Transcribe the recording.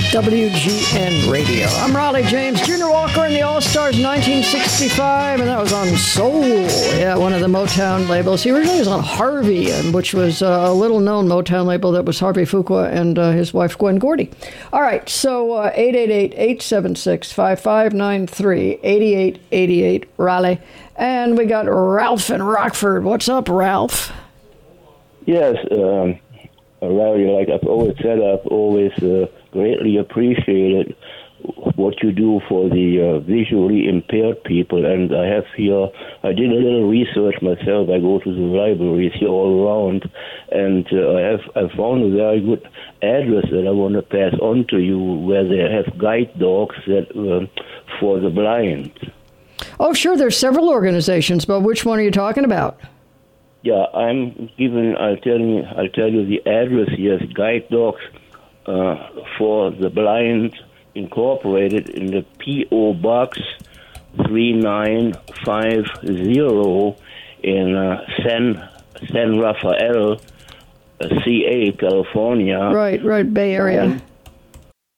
WGN Radio. I'm Raleigh James. Junior Walker and the All-Stars 1965, and that was on Soul. Yeah, one of the Motown labels. He originally was on Harvey, which was a little-known Motown label that was Harvey Fuqua and his wife Gwen Gordy. All right, so 888-876-5593, 8888 Raleigh. And we got Ralph in Rockford. What's up, Ralph? Yes, Larry, like I've always said, I've always greatly appreciated what you do for the visually impaired people. And I have here, I did a little research myself. I go to the libraries here all around, and I found a very good address that I want to pass on to you, where they have guide dogs that for the blind. Oh, sure. There's several organizations, but which one are you talking about? Yeah, I'll tell you the address here is Guide Dogs for the Blind Incorporated in the P.O. Box 3950 in San Rafael, CA, California. Right, Bay Area.